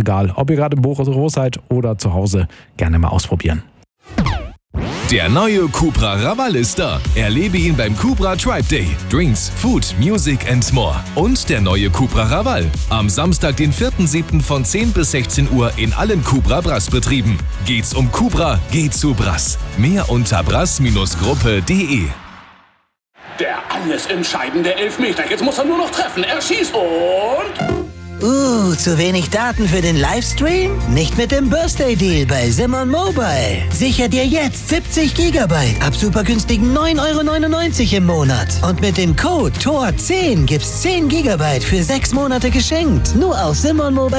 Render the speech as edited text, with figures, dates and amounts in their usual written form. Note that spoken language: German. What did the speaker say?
egal, ob ihr gerade im Büro seid oder zu Hause, gerne mal ausprobieren. Der neue Cupra Raval ist da. Erlebe ihn beim Cupra Tribe Day. Drinks, Food, Music and more. Und der neue Cupra Raval. Am Samstag, den 4.7. von 10 bis 16 Uhr in allen Cupra Brass-Betrieben. Geht's um Cupra, geht zu Brass. Mehr unter brass-gruppe.de. Der alles entscheidende Elfmeter. Jetzt muss er nur noch treffen. Er schießt und... zu wenig Daten für den Livestream? Nicht mit dem Birthday Deal bei Simon Mobile. Sicher dir jetzt 70 GB ab super günstigen 9,99 € im Monat. Und mit dem Code TOR10 gibt's 10 GB für 6 Monate geschenkt. Nur auf Simon Mobile.